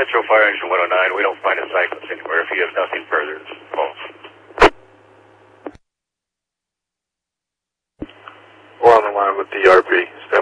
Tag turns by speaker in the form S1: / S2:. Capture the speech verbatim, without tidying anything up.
S1: Metro Fire Engine one oh nine, we don't find a cyclist anywhere. If you have nothing further, it's false.
S2: We're on the line with D R P. Stand